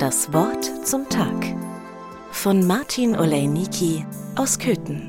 Das Wort zum Tag von Martin Olejniki aus Köthen.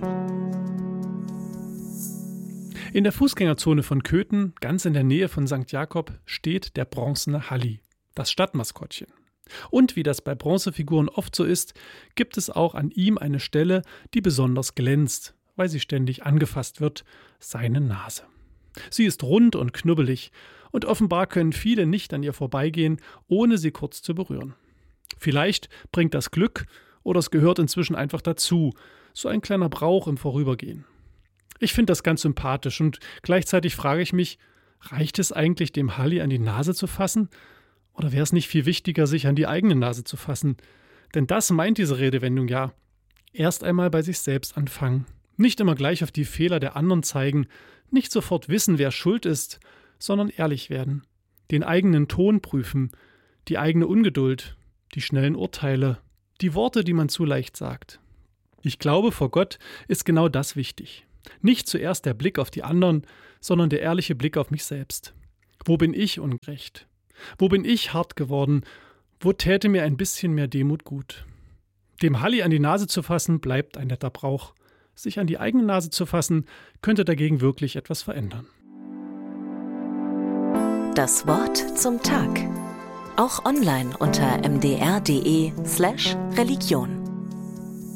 In der Fußgängerzone von Köthen, ganz in der Nähe von St. Jakob, steht der bronzene Halli, das Stadtmaskottchen. Und wie das bei Bronzefiguren oft so ist, gibt es auch an ihm eine Stelle, die besonders glänzt, weil sie ständig angefasst wird, seine Nase. Sie ist rund und knubbelig und offenbar können viele nicht an ihr vorbeigehen, ohne sie kurz zu berühren. Vielleicht bringt das Glück oder es gehört inzwischen einfach dazu, so ein kleiner Brauch im Vorübergehen. Ich finde das ganz sympathisch und gleichzeitig frage ich mich, reicht es eigentlich, dem Halli an die Nase zu fassen? Oder wäre es nicht viel wichtiger, sich an die eigene Nase zu fassen? Denn das meint diese Redewendung ja. Erst einmal bei sich selbst anfangen. Nicht immer gleich auf die Fehler der anderen zeigen, nicht sofort wissen, wer schuld ist, sondern ehrlich werden. Den eigenen Ton prüfen, die eigene Ungeduld, die schnellen Urteile, die Worte, die man zu leicht sagt. Ich glaube, vor Gott ist genau das wichtig. Nicht zuerst der Blick auf die anderen, sondern der ehrliche Blick auf mich selbst. Wo bin ich ungerecht? Wo bin ich hart geworden? Wo täte mir ein bisschen mehr Demut gut? Dem Halli an die Nase zu fassen, bleibt ein netter Brauch. Sich an die eigene Nase zu fassen, könnte dagegen wirklich etwas verändern. Das Wort zum Tag. Auch online unter mdr.de/Religion.